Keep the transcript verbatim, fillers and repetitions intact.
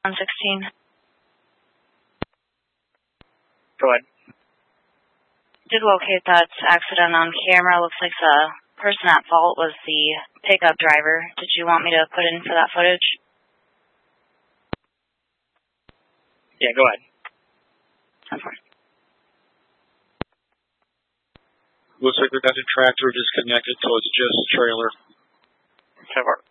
one sixteen. Go ahead. Did locate that accident on camera. Looks like the person at fault was the pickup driver. Did you want me to put in for that footage? Yeah, go ahead. ten four. Looks like we got the tractor disconnected, so it's just a trailer. ten four.